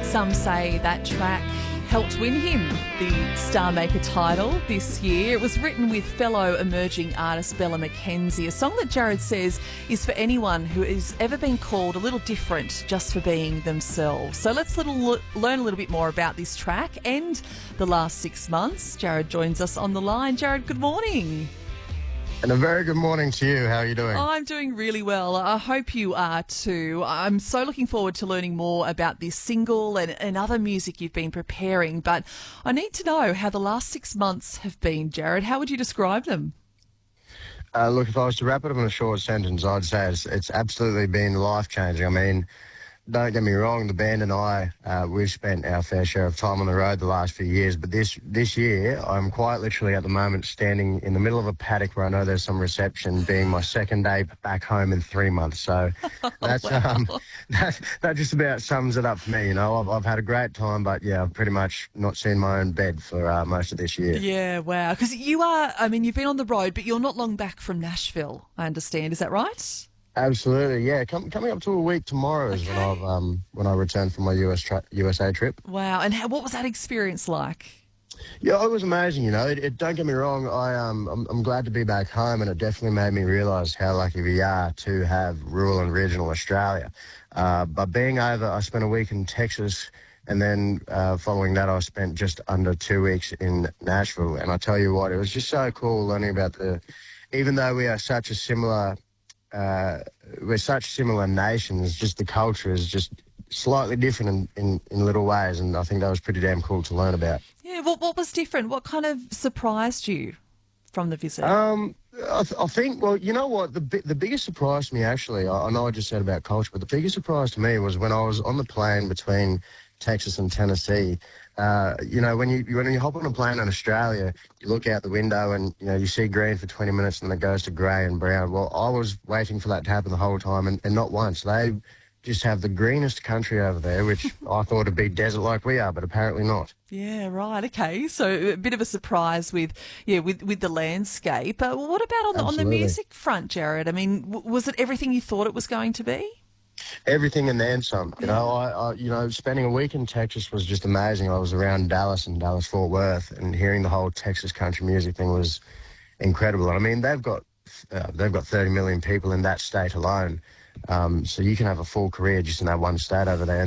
Some say that track helped win him the Star Maker title this year. It was written with fellow emerging artist Bella McKenzie, a song that Jared says is for anyone who has ever been called a little different just for being themselves. So let's learn a little bit more about this track and the last 6 months. Jared joins us on the line. Jared, good morning. And a very good morning to you. How are you doing? I'm doing really well. I hope you are too. I'm so looking forward to learning more about this single and other music you've been preparing. But I need to know how the last 6 months have been, Jared. How would you describe them? Look, if I was to wrap it up in a short sentence, I'd say it's absolutely been life-changing. I mean, don't get me wrong, the band and I, we've spent our fair share of time on the road the last few years, but this year, I'm quite literally at the moment standing in the middle of a paddock where I know there's some reception, being my second day back home in 3 months. So that's that just about sums it up for me. You know, I've had a great time, but yeah, I've pretty much not seen my own bed for most of this year. Yeah, wow. Because you've been on the road, but you're not long back from Nashville, I understand. Is that right? Absolutely, yeah. Coming up to a week tomorrow is when I return from my USA trip. Wow, and what was that experience like? Yeah, it was amazing. You know, don't get me wrong. I'm glad to be back home, and it definitely made me realise how lucky we are to have rural and regional Australia. But being over, I spent a week in Texas, and then following that, I spent just under 2 weeks in Nashville. And I tell you what, it was just so cool learning about even though we are such a similar. We're such similar nations, just the culture is just slightly different in little ways, and I think that was pretty damn cool to learn about. Yeah, what was different? What kind of surprised you from the visit? I think, well, you know what, the biggest surprise to me, actually, I know I just said about culture, but the biggest surprise to me was when I was on the plane between Texas and Tennessee. You know, when you hop on a plane in Australia, you look out the window and, you know, you see green for 20 minutes and then it goes to grey and brown. Well, I was waiting for that to happen the whole time, and not once. They just have the greenest country over there, which I thought would be desert like we are, but apparently not. Yeah, right. Okay, so a bit of a surprise with the landscape. What about on the music front, Jared? I mean, was it everything you thought it was going to be? Everything and then some. You know, I spending a week in Texas was just amazing. I was around Dallas and Dallas-Fort Worth, and hearing the whole Texas country music thing was incredible. I mean, they've got 30 million people in that state alone, so you can have a full career just in that one state over there.